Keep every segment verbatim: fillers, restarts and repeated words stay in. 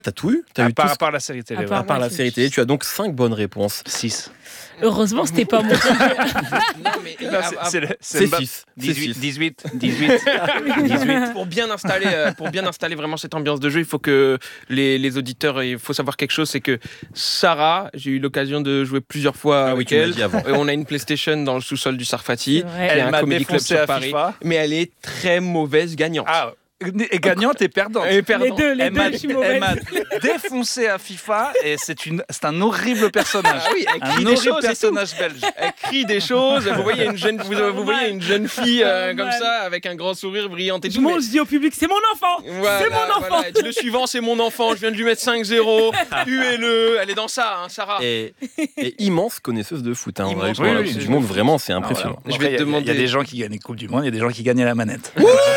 T'as tout eu T'as à, eu part, tout à part la série télé. À ouais. part- À part ouais, la c'est- série télé, tu as donc cinq bonnes réponses. six. Heureusement, c'était pas mon. Non, mais Non, c'est- c'est le- c'est C'est le ba- six. C'est dix-huit, six. dix-huit, dix-huit, dix-huit. pour bien installer, euh, pour bien installer vraiment cette ambiance de jeu, il faut que les, les auditeurs, il faut savoir quelque chose, c'est que Sarah, j'ai eu l'occasion de jouer plusieurs fois Ah oui, avec tu m'as elle. dit avant. Et on a une PlayStation dans le sous-sol du Sarfati. C'est vrai. Il y a Elle un m'a comedy club défoncé sur à Paris, FIFA. mais elle est très mauvaise gagnante. Ah, et gagnante et perdante. Elle est Les perdante. deux, les Elle m'a, deux, je suis elle mauvaise. m'a défoncé à FIFA et c'est, une, c'est un horrible personnage. Ah oui, elle Un crie des horrible choses et tout. personnage belge. Elle crie des choses. Vous voyez une jeune, vous, vous voyez une jeune fille euh, Normal. comme ça, avec un grand sourire brillante et Je tout. mais- monte, je dis au public, c'est mon enfant. Voilà, c'est mon enfant. voilà. Elle dit, le suivant, c'est mon enfant. Je viens de lui mettre cinq zéro. Tuez-le. Elle est dans ça, hein, Sarah. Et, et immense connaisseuse de foot. Hein, Immense on va- connaisseuse du de monde, foot. vraiment, c'est Ah, impressionnant. voilà. Je vais Après, te il y a- Il y a demander- des gens qui gagnent les Coupes du Monde, il y a des gens qui gagnent à la manette.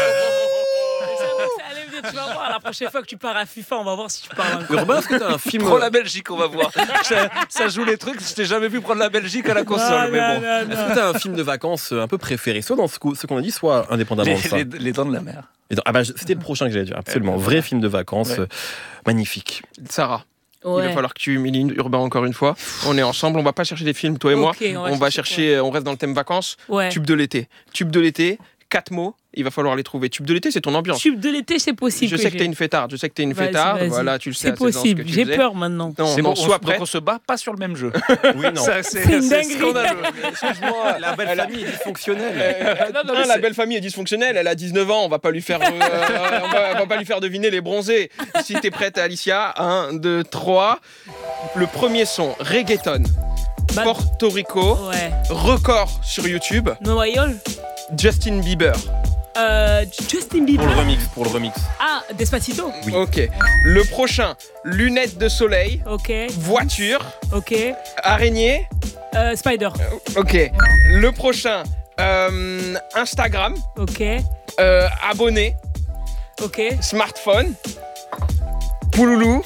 Ça allait venir, tu vas voir, la prochaine fois que tu pars à FIFA, on va voir si tu parles encore. Urbain, est-ce que t'as un film Prends la Belgique, on va voir. ça, ça joue les trucs, je t'ai jamais vu prendre la Belgique à la console, Non, mais non, bon. non, Est-ce non. que t'as un film de vacances euh, un peu préféré, soit dans ce qu'o- ce qu'on a dit, soit indépendamment Les, de ça les- les dents de la mer. Et dans- ah bah, je- c'était le prochain que j'allais dire, absolument. Vrai film de vacances, Ouais. euh, magnifique. Sarah, il Ouais. va falloir que tu humilies Urbain encore une fois. On est ensemble, on va pas chercher des films, toi et moi. Ok, on va On va chercher chercher, on reste dans le thème vacances. Ouais. Tube de l'été. Tube de l'été, quatre mots, il va falloir les trouver. Tube de l'été, c'est ton ambiance. Tube de l'été, c'est possible. Je sais que t'es une fêtarde, je sais que t'es une Vas-y, fêtarde. vas-y. Voilà, tu le sais. C'est à seize ans, ce que possible. tu J'ai faisais. peur maintenant. Non, C'est non, bon, sois on, prêt. donc on se bat pas sur le même jeu. Oui, non. Ça, c'est, C'est une c'est dinguerie. scandaleux. Excuse-moi. La belle famille est dysfonctionnelle. Euh, Non, non, un, mais la c'est- belle famille est dysfonctionnelle, elle a dix-neuf ans, on va pas lui faire, euh, on, va, on va pas lui faire deviner les bronzés. Si t'es prête, Alicia, un, deux, trois. Le premier son, reggaeton, Bah- Porto Rico, Ouais. record sur YouTube, Noyol. Justin Bieber. Euh, Justin Pour le Bieber. remix, pour le remix. Ah, Despacito. Oui. Ok. Le prochain, lunettes de soleil, Ok. voiture, Ok. araignée. Euh, Spider. Ok. Le prochain, euh, Instagram, Ok. euh, abonné, Ok. smartphone, pouloulou.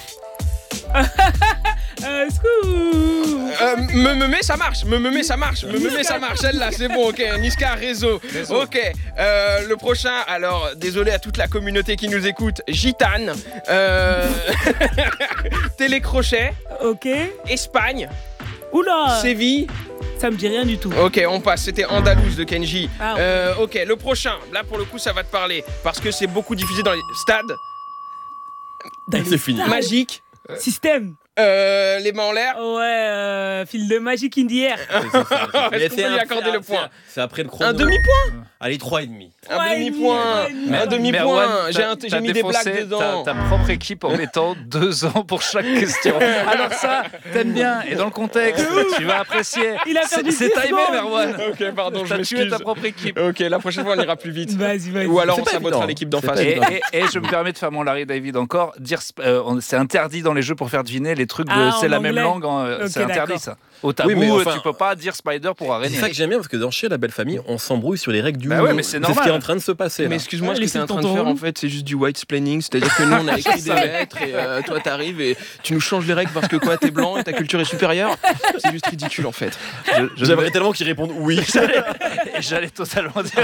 Euh, Scoo. Euh, me me met ça marche, me me met ça marche, me me met ça marche, celle-là c'est bon, ok, Niska réseau, ok, euh, le prochain, alors désolé à toute la communauté qui nous écoute, Gitane, euh... Télécrochet, Ok. Espagne, Oula. Séville, Ça me dit rien du tout. ok on passe, c'était Andalouse de Kenji, Ah, ouais. euh, ok, le prochain, là pour le coup ça va te parler, parce que c'est beaucoup diffusé dans les stades, Dans les C'est fini. stars. magique, Système. euh, les mains en l'air, Ouais. Euh, fil de magique in the air. Est-ce qu'on peut lui accorder le point? C'est après le chrono. un demi-point, Allez, trois et demi. un Ouais, demi-point, et demi, un ouais. demi-point, Merwan, j'ai t'as- un- t'as j'ai mis des défoncé blagues dedans. Ta, ta propre équipe en mettant deux ans pour chaque question. Alors ça, t'aimes bien. Et dans le contexte, tu vas apprécier. Il a C'est, perdu c'est dix timé, secondes. Merwan. Ok, pardon, je T'as tué m'excuse. ta propre équipe. Ok, la prochaine fois on ira plus vite. Vas-y, vas-y. Ou alors C'est on pas sabotera évident. l'équipe d'en C'est face. pas Et, évident. et- et je me permets de faire mon Larry David encore. Dire, sp- euh, on- c'est interdit dans les jeux pour faire deviner les trucs de Ah, c'est en la même anglais. langue. en- euh, Ok, c'est interdit d'accord. ça. Au tabou, Oui, mais enfin- euh, tu peux pas dire Spider pour C'est araignée. ça que j'aime bien parce que dans Chez la belle famille, on s'embrouille sur les règles du Bah jeu. ouais, mais c'est ce normal. qui est en train de se passer. Mais là. excuse-moi, Ouais, ce que laissez t'es en train de tonton faire relou. en fait, c'est juste du white splaining, c'est-à-dire que nous on a écrit des lettres et euh, toi t'arrives et tu nous changes les règles parce que quoi, t'es blanc et ta culture est supérieure. C'est juste ridicule en fait. Je- je J'aimerais tellement qu'ils répondent oui. J'allais, j'allais totalement dire.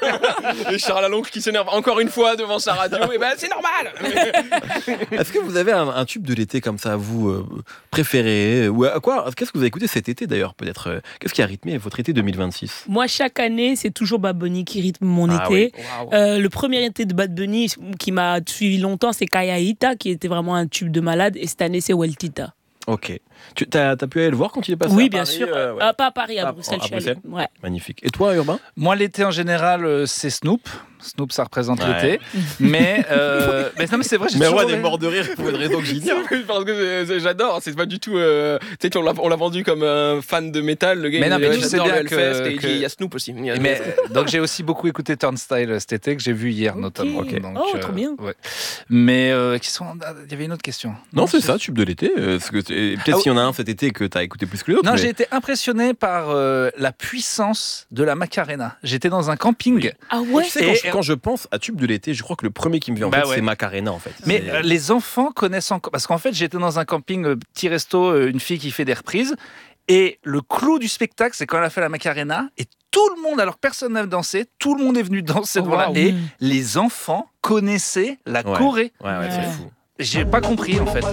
Et Charles Lalonde qui s'énerve encore une fois devant sa radio, et ben c'est normal. Est-ce que vous avez un, un tube de l'été comme ça, vous, euh, préféré ou à quoi Qu'est-ce que vous avez écouté cet été d'ailleurs, peut-être euh, Qu'est-ce qui a rythmé votre été deux mille vingt-six? Moi, chaque année, c'est toujours Bad Bunny qui rythme mon Ah été. oui. Euh, le premier été de Bad Bunny qui m'a suivi longtemps, c'est Kaya Ita, qui était vraiment un tube de malade. Et cette année, c'est Weltita. Ok. Tu as, pu aller le voir quand il est passé Oui, à bien Paris, sûr. euh, ouais. Ah, pas à Paris, à Ah, Bruxelles. à je suis allée. Bruxelles Ouais. Magnifique. Et toi, Urbain? Moi, l'été en général, euh, c'est Snoop. Snoop, ça représente Ouais. l'été. Mais, euh, mais non, mais c'est vrai, j'ai Mais toujours ouais, des aimé- morts de rire pour une raison que j'ignore. Parce que c'est- c'est- j'adore, c'est pas du tout. euh, Tu sais qu'on l'a, on l'a vendu comme un fan de métal, le gars. Mais il non, dit, mais ouais, tu sais j'adore bien le que- Hellfest, et il que- dit il y a Snoop aussi. Il y a- Mais, euh, donc j'ai aussi beaucoup écouté Turnstile euh, cet été que j'ai vu hier Ok. notamment. Ok. Donc, Oh, trop bien. ouais. Mais euh, qui sont... ah, il y avait une autre question. Non, c'est ça, tube de l'été. euh, parce que c'est- Peut-être Ah, s'il y en a un cet été que tu as écouté plus que les autres. Non, mais- j'ai été impressionné par euh, la puissance de la Macarena. J'étais dans un camping. Ah Ouais, ouais tu sais, quand, Et- je, quand je pense à tube de l'été, je crois que le premier qui me vient en Bah tête, ouais. c'est Macarena en fait. Mais C'est- euh, les enfants connaissent encore. Parce qu'en fait, j'étais dans un camping, euh, petit resto, euh, une fille qui fait des reprises. Et le clou du spectacle, c'est quand elle a fait la Macarena. Et tout le monde, alors personne n'a dansé, tout le monde est venu danser Oh, devant là. wow. Et Mm. les enfants connaissaient la Ouais. Corée. Ouais, ouais, Ouais. c'est fou. J'ai pas compris en fait.